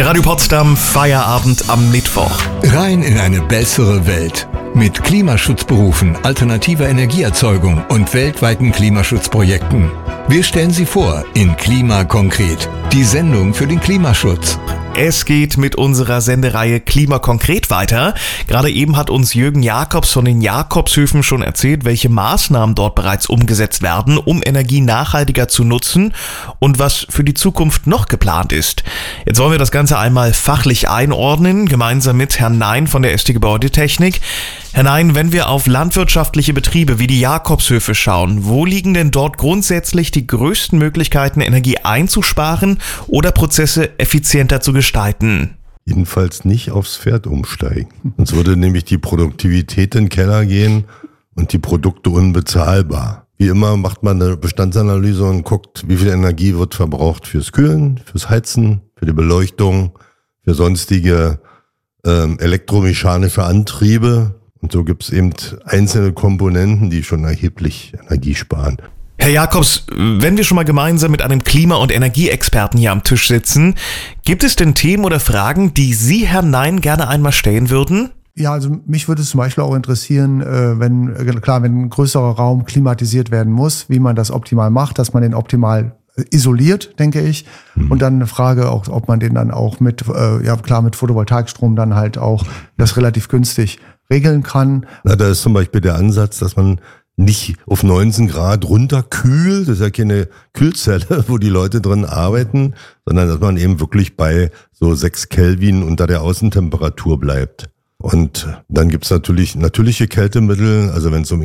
Der Radio Potsdam Feierabend am Mittwoch. Rein in eine bessere Welt. Mit Klimaschutzberufen, alternativer Energieerzeugung und weltweiten Klimaschutzprojekten. Wir stellen Sie vor in Klima konkret, die Sendung für den Klimaschutz. Es geht mit unserer Sendereihe Klima konkret weiter. Gerade eben hat uns Jürgen Jakobs von den Jakobshöfen schon erzählt, welche Maßnahmen dort bereits umgesetzt werden, um Energie nachhaltiger zu nutzen und was für die Zukunft noch geplant ist. Jetzt wollen wir das Ganze einmal fachlich einordnen, gemeinsam mit Herrn Nein von der ST Gebäudetechnik. Herr Nein, wenn wir auf landwirtschaftliche Betriebe wie die Jakobshöfe schauen, wo liegen denn dort grundsätzlich die größten Möglichkeiten, Energie einzusparen oder Prozesse effizienter zu gestalten? Jedenfalls nicht aufs Pferd umsteigen. Sonst würde nämlich die Produktivität in den Keller gehen und die Produkte unbezahlbar. Wie immer macht man eine Bestandsanalyse und guckt, wie viel Energie wird verbraucht fürs Kühlen, fürs Heizen, für die Beleuchtung, für sonstige elektromechanische Antriebe. Und so gibt es eben einzelne Komponenten, die schon erheblich Energie sparen. Herr Jakobs, wenn wir schon mal gemeinsam mit einem Klima- und Energieexperten hier am Tisch sitzen, gibt es denn Themen oder Fragen, die Sie, Herr Nein, gerne einmal stellen würden? Ja, also mich würde es zum Beispiel auch interessieren, wenn ein größerer Raum klimatisiert werden muss, wie man das optimal macht, dass man den optimal isoliert, denke ich. Und dann eine Frage auch, ob man den dann auch mit Photovoltaikstrom dann halt auch das relativ günstig regeln kann. Na, da ist zum Beispiel der Ansatz, dass man nicht auf 19 Grad runterkühlt, das ist ja keine Kühlzelle, wo die Leute drin arbeiten, sondern dass man eben wirklich bei so 6 Kelvin unter der Außentemperatur bleibt. Und dann gibt's natürlich natürliche Kältemittel, also wenn es um